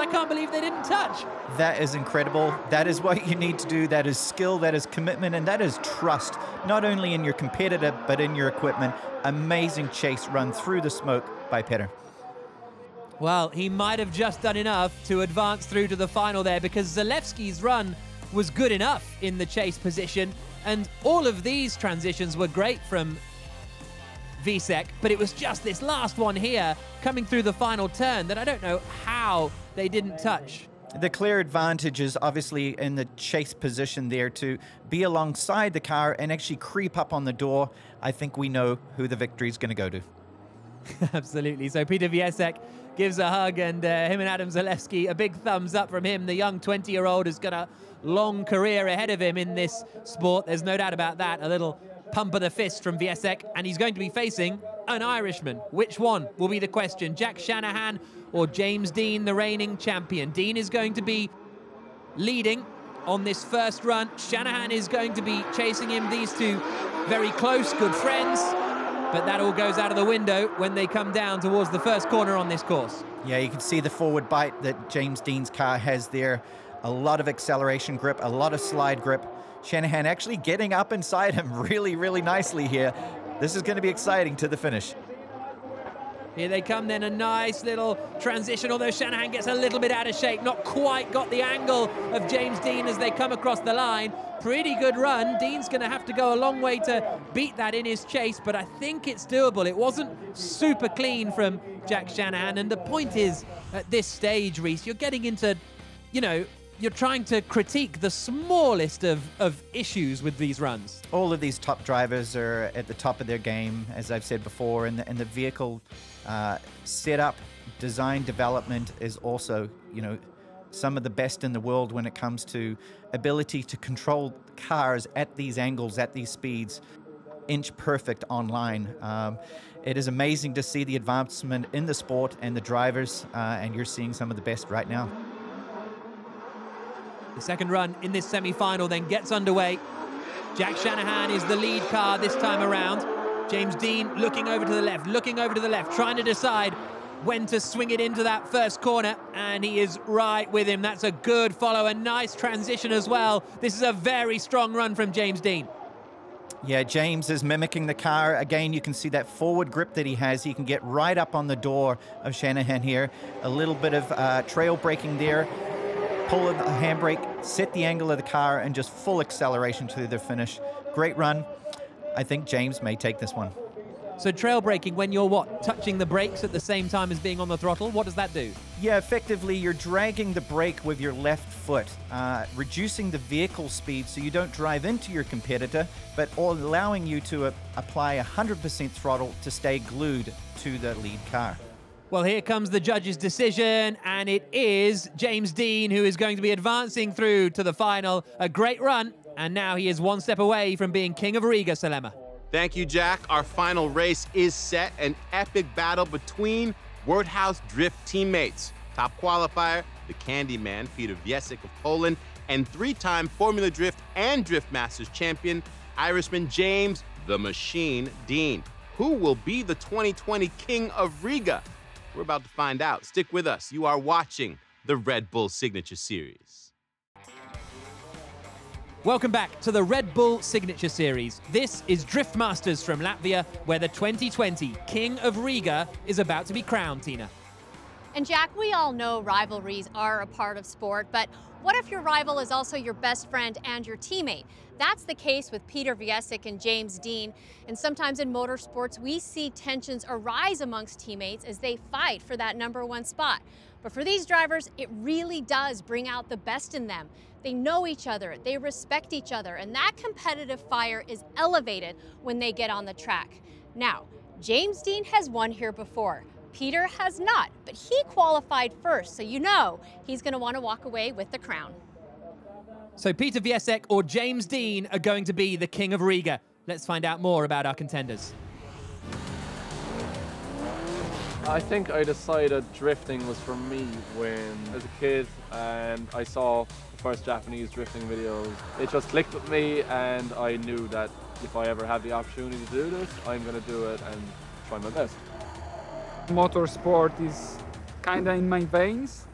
can't believe they didn't touch. That is incredible. That is what you need to do. That is skill, that is commitment, and that is trust, not only in your competitor, but in your equipment. Amazing chase run through the smoke by Peter. Well, he might have just done enough to advance through to the final there, because Zalewski's run was good enough in the chase position, and all of these transitions were great from Wiesek, but it was just this last one here coming through the final turn that I don't know how they didn't touch. The clear advantage is obviously in the chase position there to be alongside the car and actually creep up on the door. I think we know who the victory is going to go to. Absolutely. So Peter Wiesek gives a hug, and him and Adam Zalewski, a big thumbs up from him. The young 20-year-old has got a long career ahead of him in this sport. There's no doubt about that. A little pump of the fist from Wiesek, and he's going to be facing an Irishman. Which one will be the question? Jack Shanahan or James Deane, the reigning champion? Deane is going to be leading on this first run. Shanahan is going to be chasing him. These two very close, good friends. But that all goes out of the window when they come down towards the first corner on this course. Yeah, you can see the forward bite that James Deane's car has there. A lot of acceleration grip, a lot of slide grip. Shanahan actually getting up inside him really, really nicely here. This is going to be exciting to the finish. Here they come then, a nice little transition, although Shanahan gets a little bit out of shape, not quite got the angle of James Deane as they come across the line. Pretty good run. Deane's going to have to go a long way to beat that in his chase, but I think it's doable. It wasn't super clean from Jack Shanahan, and the point is, at this stage, Reese, you're getting into, you're trying to critique the smallest of issues with these runs. All of these top drivers are at the top of their game, as I've said before, and the vehicle setup, design, development is also, some of the best in the world when it comes to ability to control cars at these angles, at these speeds, inch perfect online. It is amazing to see the advancement in the sport and the drivers, and you're seeing some of the best right now. The second run in this semi-final then gets underway. Jack Shanahan is the lead car this time around. James Deane looking over to the left, trying to decide when to swing it into that first corner, and he is right with him. That's a good follow, a nice transition as well. This is a very strong run from James Deane. Yeah, James is mimicking the car. Again, you can see that forward grip that he has. He can get right up on the door of Shanahan here. A little bit of trail braking there. Pull of the handbrake, set the angle of the car, and just full acceleration to the finish. Great run. I think James may take this one. So trail braking, when you're touching the brakes at the same time as being on the throttle, what does that do? Yeah, effectively you're dragging the brake with your left foot, reducing the vehicle speed so you don't drive into your competitor, but allowing you to apply 100% throttle to stay glued to the lead car. Well, here comes the judge's decision, and it is James Deane who is going to be advancing through to the final. A great run, and now he is one step away from being King of Riga, Salema. Thank you, Jack. Our final race is set, an epic battle between Wordhouse Drift teammates. Top qualifier, the Candyman, Peter Wiesek of Poland, and three-time Formula Drift and Drift Masters champion, Irishman James the Machine Deane. Who will be the 2020 King of Riga? We're about to find out. Stick with us. You are watching the Red Bull Signature Series. Welcome back to the Red Bull Signature Series. This is Drift Masters from Latvia, where the 2020 King of Riga is about to be crowned, Tina. And Jack, we all know rivalries are a part of sport, but what if your rival is also your best friend and your teammate? That's the case with Peter Wiesek and James Deane. And sometimes in motorsports, we see tensions arise amongst teammates as they fight for that #1 spot. But for these drivers, it really does bring out the best in them. They know each other, they respect each other, and that competitive fire is elevated when they get on the track. Now, James Deane has won here before. Peter has not, but he qualified first, so you know he's going to want to walk away with the crown. So Peter Wiesek or James Deane are going to be the King of Riga. Let's find out more about our contenders. I think I decided drifting was for me when I was a kid and I saw the first Japanese drifting videos. It just clicked with me, and I knew that if I ever have the opportunity to do this, I'm going to do it and try my best. Motorsport is kinda in my veins.